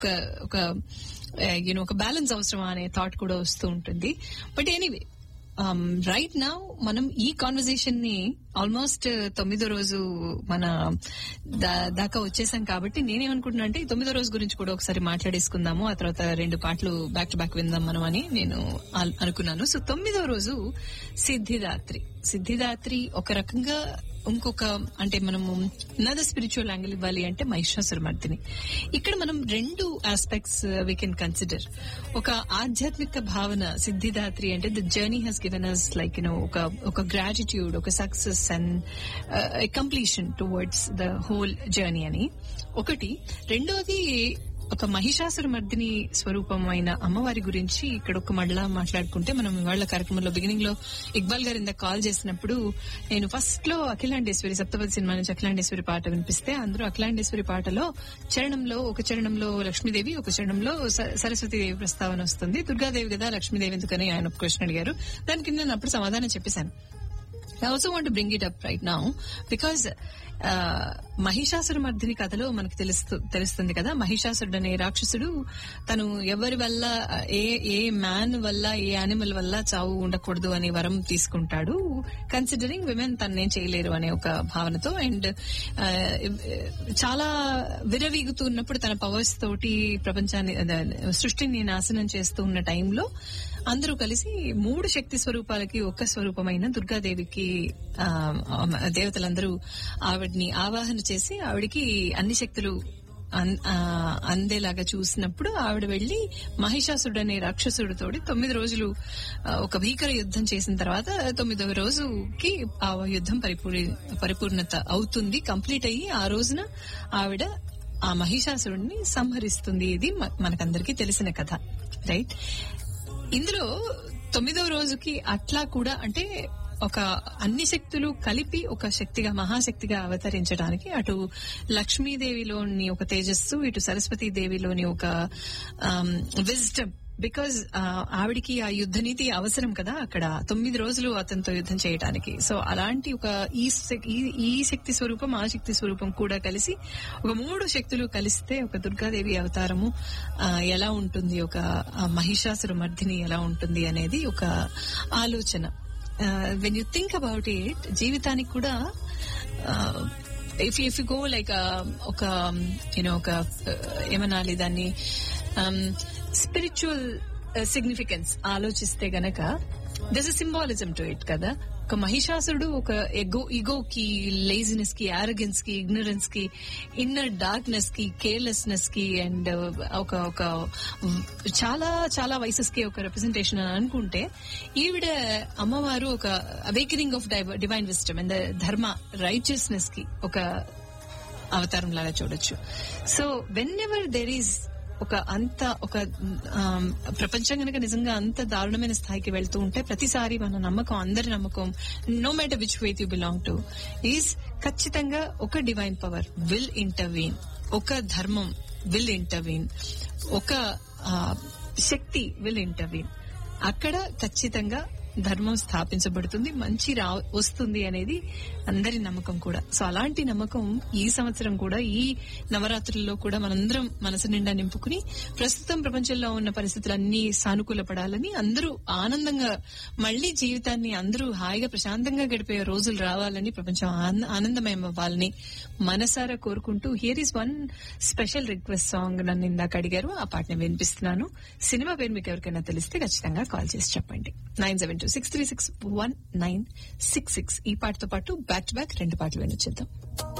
ఒక ఒక బ్యాలెన్స్ అవసరమా అనే థాట్ కూడా వస్తూ ఉంటుంది. బట్ ఎనీవే రైట్ నౌ మనం ఈ కాన్వర్సేషన్ ని ఆల్మోస్ట్ 9వ రోజు మన దాకా వచ్చేసాం కాబట్టి నేనేమనుకుంటున్నా అంటే 9వ రోజు గురించి కూడా ఒకసారి మాట్లాడేసుకుందాము, ఆ తర్వాత 2 పాటలు బ్యాక్ టు బ్యాక్ విందాం మనం అని నేను అనుకున్నాను. సో 9వ రోజు సిద్ధిదాత్రి ఒక రకంగా ఇంకొక అంటే మనము నదర్ స్పిరిచువల్ యాంగిల్ ఇవ్వాలి అంటే మహిషాసురమర్దిని. ఇక్కడ మనం 2 ఆస్పెక్ట్స్ వీ కెన్ కన్సిడర్. ఒక ఆధ్యాత్మిక భావన సిద్ధిదాత్రి అంటే the journey has given us like ఒక గ్రాటిట్యూడ్, ఒక success and completion towards the whole journey అని ఒకటి. రెండోది ఒక మహిషాసురమర్దిని స్వరూపమైన అమ్మవారి గురించి ఇక్కడ ఒక మళ్ళా మాట్లాడుకుంటే, మనం ఇవాళ కార్యక్రమంలో బిగినింగ్ లో ఇక్బాల్ గారు ఇందాక కాల్ చేసినప్పుడు నేను ఫస్ట్ లో అఖిలాండేశ్వరి సప్తపది సినిమా నుంచి అఖిలాండేశ్వరి పాట వినిపిస్తే అందులో అఖిలాండేశ్వరి పాటలో ఒక చరణంలో లక్ష్మీదేవి, ఒక చరణంలో సరస్వతీదేవి ప్రస్తావన వస్తుంది. దుర్గాదేవి కదా లక్ష్మీదేవి ఎందుకని ఆయన ఒక క్వశ్చన్ అడిగారు. దానికి నేను అప్పుడు సమాధానం చెప్పేశాను. I also want to bring it up right now because Mahishasuramardini కథలో మనకు తెలుస్తుంది కదా, మహిషాసురుడు అనే రాక్షసుడు తను ఎవరి వల్ల ఏ మ్యాన్ వల్ల ఏ యానిమల్ వల్ల చావు ఉండకూడదు అనే వరం తీసుకుంటాడు, కన్సిడరింగ్ విమెన్ తన్నేం చేయలేరు అనే ఒక భావనతో. అండ్ చాలా విరవీగుతున్నప్పుడు తన పవర్స్ తోటి ప్రపంచాన్ని సృష్టిని నాశనం చేస్తూ ఉన్న టైంలో అందరూ కలిసి 3 శక్తి స్వరూపాలకి ఒక్క స్వరూపమైన దుర్గాదేవికి దేవతలందరూ ఆవిడ్ని ఆవాహన చేసి ఆవిడికి అన్ని శక్తులు అందేలాగా చూసినప్పుడు ఆవిడ వెళ్లి మహిషాసురుడు అనే రాక్షసుడితోటి 9 రోజులు ఒక భీకర యుద్ధం చేసిన తర్వాత 9వ రోజుకి ఆ యుద్ధం పరిపూర్ణత అవుతుంది, కంప్లీట్ అయ్యి ఆ రోజున ఆవిడ ఆ మహిషాసురుడిని సంహరిస్తుంది. ఇది మనకందరికీ తెలిసిన కథ, రైట్? ఇందులో 9వ రోజుకి అట్లా కూడా అంటే ఒక అన్ని శక్తులు కలిపి ఒక శక్తిగా మహాశక్తిగా అవతరించడానికి అటు లక్ష్మీదేవిలోని ఒక తేజస్సు, ఇటు సరస్వతీదేవిలోని ఒక విజ్డమ్. బికాజ్ ఆవిడికి ఆ యుద్ధ నీతి అవసరం కదా అక్కడ 9 రోజులు అతనితో యుద్ధం చేయడానికి. సో అలాంటి ఒక ఈ శక్తి స్వరూపం ఆ శక్తి స్వరూపం కూడా కలిసి ఒక 3 శక్తులు కలిస్తే ఒక దుర్గాదేవి అవతారము ఎలా ఉంటుంది, ఒక మహిషాసురమర్దిని ఎలా ఉంటుంది అనేది ఒక ఆలోచన. When you think about it, జీవితానికి కూడా ఇఫ్ యూ గో లైక్ ఒక ఏమనాలి దాన్ని స్పిరిచువల్ సిగ్నిఫికెన్స్ ఆలోచిస్తే గనక this is symbolism to it కదా. ఒక మహిషాసురుడు ఒక ఈగోకి, లేజినెస్ కి, ఆరోగెన్స్ కి, ఇగ్నరెన్స్ కి, ఇన్నర్ డార్క్నెస్ కి, కేర్లెస్నెస్ కి అండ్ ఒక చాలా చాలా వైసెస్ కి ఒక రిప్రజెంటేషన్ అని అనుకుంటే, ఈవిడ అమ్మవారు ఒక awakening of divine wisdom and ధర్మ రైచియస్నెస్ కి ఒక అవతారం లాగా చూడొచ్చు. So when ever there is ఒక ప్రపంచం కనుక నిజంగా అంత దారుణమైన స్థాయికి వెళ్తూ ఉంటే ప్రతిసారి మన నమ్మకం, అందరి నమ్మకం, no matter which faith you belong to, is ఖచ్చితంగా ఒక డివైన్ పవర్ విల్ ఇంటర్వీన్, ఒక ధర్మం విల్ ఇంటర్వీన్, ఒక శక్తి విల్ ఇంటర్వీన్. అక్కడ ఖచ్చితంగా ధర్మం స్థాపించబడుతుంది, మంచి వస్తుంది అనేది అందరి నమ్మకం కూడా. సో అలాంటి నమ్మకం ఈ సంవత్సరం కూడా ఈ నవరాత్రుల్లో కూడా మనందరం మనసు నిండా నింపుకుని ప్రస్తుతం ప్రపంచంలో ఉన్న పరిస్థితులన్నీ సానుకూలపడాలని, అందరూ ఆనందంగా మళ్లీ జీవితాన్ని అందరూ హాయిగా ప్రశాంతంగా గడిపే రోజులు రావాలని, ప్రపంచం ఆనందమయం అవ్వాలని మనసారా కోరుకుంటూ here is one special request song. నన్ను ఇందాక అడిగారు, ఆ పాటని వినిపిస్తున్నాను. సినిమా పేరు మీకు ఎవరికైనా తెలిస్తే ఖచ్చితంగా కాల్ చేసి చెప్పండి. 972-636-1966. ఈ పాటతో పాటు బ్యాక్ టు బ్యాక్ 2 పాటలు వినొచ్చేద్దాం.